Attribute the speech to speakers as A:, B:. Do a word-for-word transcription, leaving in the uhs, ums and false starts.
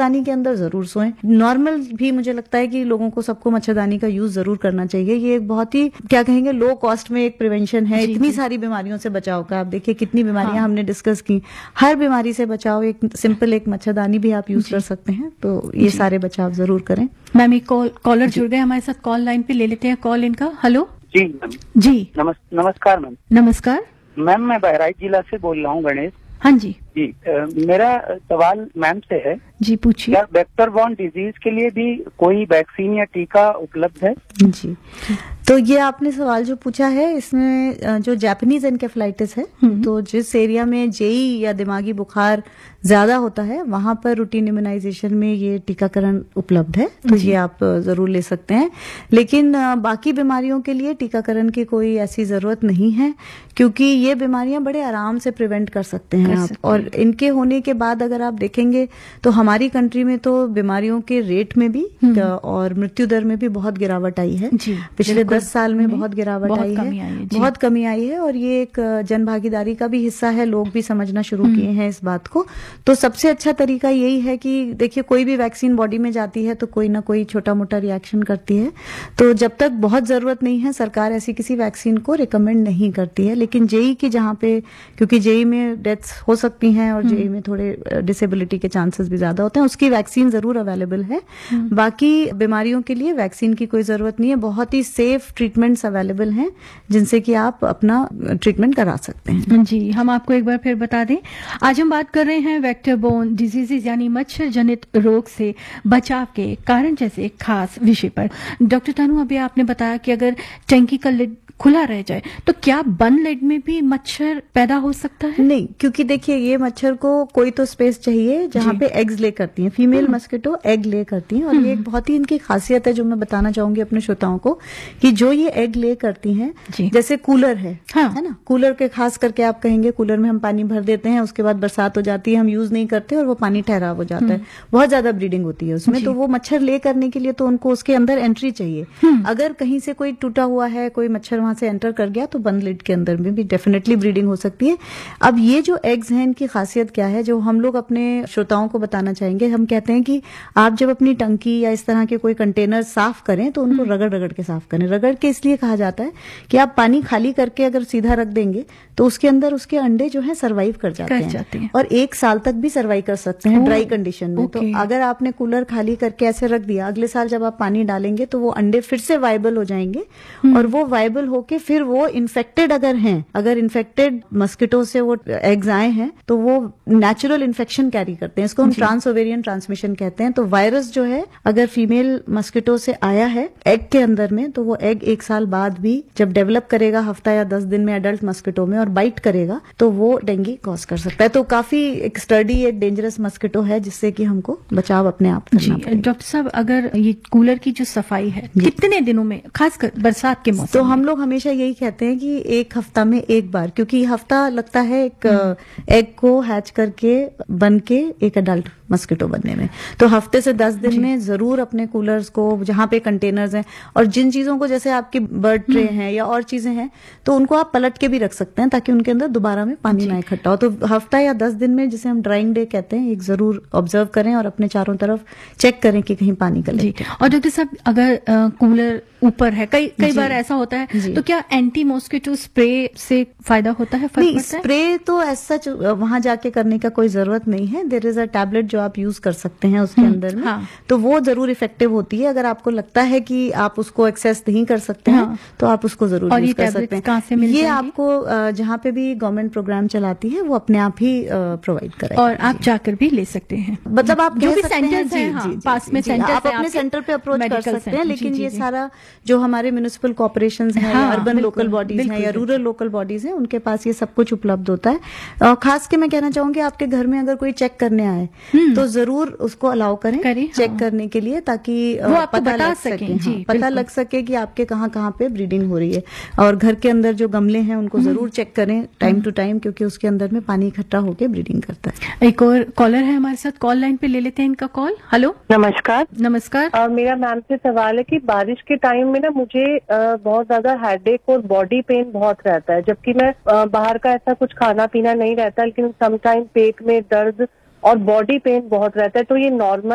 A: मच्छरदानी के अंदर जरूर सोएं। नॉर्मल भी मुझे लगता है कि लोगों को सबको मच्छरदानी का यूज जरूर करना चाहिए। ये एक बहुत ही क्या कहेंगे लो कॉस्ट में एक प्रिवेंशन है इतनी सारी बीमारियों से बचाव का। आप देखिए कितनी बीमारियां हाँ। हमने डिस्कस की, हर बीमारी से बचाव एक सिंपल एक मच्छरदानी भी आप यूज कर सकते हैं। तो ये सारे बचाव जरूर करें।
B: मैम एक कॉलर जुड़ गए हमारे साथ, कॉल लाइन पे ले लेते हैं कॉल इनका। हेलो
C: जी मैम।
B: जी
C: नमस्, नमस्कार मैम।
B: नमस्कार
C: मैम, मैं बहराइच जिला से बोल रहा हूँ, गणेश।
B: हाँ जी
C: जी आ, मेरा सवाल मैम से है
B: जी, पूछिए।
C: क्या वेक्टर बॉर्न डिजीज के लिए भी कोई वैक्सीन या टीका उपलब्ध है?
A: जी, तो ये आपने सवाल जो पूछा है इसमें जो जापानीज एनकेफेलाइटिस है, तो जिस एरिया में जेई या दिमागी बुखार ज्यादा होता है वहां पर रूटीन इम्यूनाइजेशन में ये टीकाकरण उपलब्ध है, तो ये आप जरूर ले सकते हैं। लेकिन बाकी बीमारियों के लिए टीकाकरण की कोई ऐसी जरूरत नहीं है, क्योंकि ये बीमारियां बड़े आराम से प्रिवेंट कर सकते हैं आप। और इनके होने के बाद अगर आप देखेंगे तो हमारी कंट्री में तो बीमारियों के रेट में भी और मृत्यु दर में भी बहुत गिरावट आई है। पिछले दस साल में बहुत गिरावट आई है, बहुत कमी आई है। और ये एक जन भागीदारी का भी हिस्सा है, लोग भी समझना शुरू किए हैं इस बात को। तो सबसे अच्छा तरीका यही है कि देखिए कोई भी वैक्सीन बॉडी में जाती है तो कोई ना कोई छोटा मोटा रिएक्शन करती है, तो जब तक बहुत जरूरत नहीं है सरकार ऐसी किसी वैक्सीन को रिकमेंड नहीं करती है। लेकिन जेई की जहां पे, क्योंकि जेई में डेथ्स हो सकती हैं और जेई में थोड़े डिसेबिलिटी के चांसेस भी ज्यादा होते हैं, उसकी वैक्सीन जरूर अवेलेबल है। बाकी बीमारियों के लिए वैक्सीन की कोई जरूरत नहीं है, बहुत ही सेफ ट्रीटमेंट्स अवेलेबल हैं जिनसे कि आप अपना ट्रीटमेंट करा सकते हैं।
B: जी, हम आपको एक बार फिर बता दें, आज हम बात कर रहे हैं वेक्टर बोर्न डिजीजेज यानी मच्छर जनित रोग से बचाव के कारण जैसे एक खास विषय पर। डॉक्टर तानू, अभी आपने बताया कि अगर टैंकी का लिड खुला रह जाए तो क्या बंद लिड में भी मच्छर पैदा हो सकता है?
A: नहीं, क्योंकि देखिए ये मच्छर को कोई तो स्पेस चाहिए जहाँ पे एग्स ले करती हैं। फीमेल मस्किटो एग ले करती हैं और ये एक बहुत ही इनकी खासियत है जो मैं बताना चाहूंगी अपने श्रोताओं को, कि जो ये एग ले करती हैं, जैसे कूलर है हाँ। है ना, कूलर के खास करके आप कहेंगे कूलर में हम पानी भर देते हैं, उसके बाद बरसात हो जाती है, हम यूज नहीं करते और वो पानी ठहराव हो जाता है, बहुत ज्यादा ब्रीडिंग होती है उसमें। तो वो मच्छर ले करने के लिए तो उनको उसके अंदर एंट्री चाहिए। अगर कहीं से कोई टूटा हुआ है, कोई मच्छर वहां से एंटर कर गया तो बंद लिड के अंदर में भी डेफिनेटली ब्रीडिंग हो सकती है। अब ये जो एग्स हैं इनकी खासियत क्या है जो हम लोग अपने श्रोताओं को बताना चाहेंगे, हम कहते हैं कि आप जब अपनी टंकी या इस तरह के कोई कंटेनर साफ करें तो उनको रगड़ रगड़ के साफ करें। रगड़ के इसलिए कहा जाता है कि आप पानी खाली करके अगर सीधा रख देंगे तो उसके अंदर उसके अंडे जो है सर्वाइव कर जाते, कर हैं, जाते हैं और एक साल तक भी सर्वाइव कर सकते हैं ड्राई कंडीशन में। तो अगर आपने कूलर खाली करके ऐसे रख दिया, अगले साल जब आप पानी डालेंगे तो वो अंडे फिर से वायबल हो जाएंगे और वो वायबल होके फिर वो इन्फेक्टेड अगर हैं, अगर इन्फेक्टेड मस्किटो से वो एग्स आए हैं तो वो नेचुरल इन्फेक्शन कैरी करते हैं। इसको हम ट्रांस ओवेरियन ट्रांसमिशन कहते हैं। तो वायरस जो है अगर फीमेल मस्किटो से आया है एग के अंदर में तो वो एग एक साल बाद भी जब डेवलप करेगा हफ्ता या दस दिन में एडल्ट मस्किटो में और बाइट करेगा तो वो डेंगू कॉज कर सकता है। तो काफी एक स्टर्डी एक डेंजरस मस्किटो है जिससे कि हमको बचाव अपने आप करना पड़ेगा।
B: डॉक्टर साहब, अगर ये कूलर की जो सफाई है कितने दिनों में, खासकर बरसात के मौसम
A: तो हम लोग हमेशा यही कहते हैं कि एक हफ्ता में एक बार, क्योंकि हफ्ता लगता है एक एग को हैच करके बन के एक अडल्ट मस्किटो बनने में, तो हफ्ते से दस दिन में जरूर अपने कूलर्स को जहां पे कंटेनर्स हैं और जिन चीजों को जैसे आपकी बर्ड ट्रे हैं या और चीजें हैं तो उनको आप पलट के भी रख सकते हैं ताकि उनके अंदर दोबारा में पानी ना इकट्ठा हो। तो हफ्ता या दस दिन में जिसे हम ड्राइंग डे कहते हैं एक जरूर ऑब्जर्व करें और अपने चारों तरफ चेक करें कि कहीं पानी कलेक्ट है।
B: और डॉक्टर साहब, अगर कूलर ऊपर है, कई कई बार ऐसा होता है, तो क्या एंटी मॉस्किटो स्प्रे से फायदा होता है?
A: नहीं, स्प्रे तो ऐसा वहां जाके करने का कोई जरूरत नहीं है। देयर इज अ टैबलेट जो आप यूज कर सकते हैं उसके अंदर में, हाँ। तो वो जरूर इफेक्टिव होती है। अगर आपको लगता है कि आप उसको एक्सेस नहीं कर सकते हाँ। हैं तो आप उसको जरूर यूज कर सकते हैं।
B: कहाँ से मिल
A: ये आपको जहाँ पे भी गवर्नमेंट प्रोग्राम चलाती है वो अपने आप ही प्रोवाइड कराएगी
B: और आप जाकर भी ले सकते हैं।
A: मतलब आप
B: जो भी सेंटर्स हैं पास में, सेंटर
A: आप अपने सेंटर पे अप्रोच कर सकते हैं। लेकिन ये सारा जो हमारे म्युनिसिपल कॉर्पोरेशंस हैं, अर्बन लोकल बॉडीज हैं या रूरल लोकल बॉडीज हैं, उनके पास ये सब कुछ उपलब्ध होता है। खास के मैं कहना चाहूंगी आपके घर में अगर कोई चेक करने आए तो जरूर उसको अलाउ करें चेक हाँ। करने के लिए, ताकि पता लग सके हाँ, पता लग सके कि आपके कहाँ कहाँ पे ब्रीडिंग हो रही है। और घर के अंदर जो गमले हैं उनको जरूर चेक करें टाइम टू टाइम, क्योंकि उसके अंदर में पानी इकट्ठा होकर ब्रीडिंग करता है।
B: एक और कॉलर है हमारे साथ, कॉल लाइन पे ले लेते हैं इनका कॉल। हेलो,
D: नमस्कार।
B: नमस्कार।
D: uh, मेरा मैम से सवाल है कि बारिश के टाइम में ना मुझे uh, बहुत ज्यादा हेडेक और बॉडी पेन बहुत रहता है, जबकि मैं uh, बाहर का ऐसा कुछ खाना पीना नहीं रहता, लेकिन समटाइम पेट में दर्द और बॉडी पेन बहुत रहता है। तो ये नॉर्मल